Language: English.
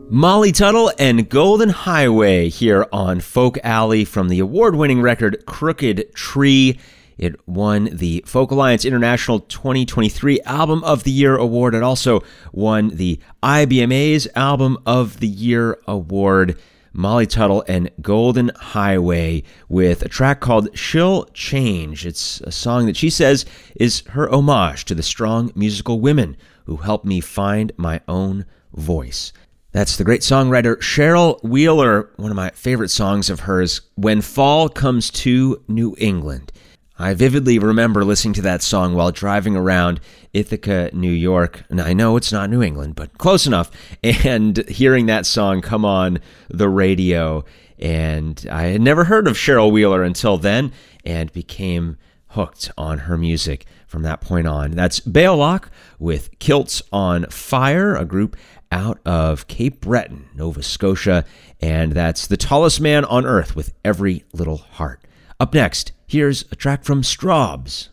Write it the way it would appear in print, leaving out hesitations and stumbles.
Molly Tuttle and Golden Highway here on Folk Alley from the award-winning record Crooked Tree. It won the Folk Alliance International 2023 Album of the Year Award. It also won the IBMA's Album of the Year Award. Molly Tuttle and Golden Highway with a track called She'll Change. It's a song that she says is her homage to the strong musical women who helped me find my own voice. That's the great songwriter Cheryl Wheeler. One of my favorite songs of hers, When Fall Comes to New England. I vividly remember listening to that song while driving around Ithaca, New York. And I know it's not New England, but close enough. And hearing that song come on the radio. And I had never heard of Cheryl Wheeler until then and became hooked on her music from that point on. That's Beowulf with Kilts on Fire, a group out of Cape Breton, Nova Scotia. And that's The Tallest Man on Earth with Every Little Heart. Up next, here's a track from Strawbs.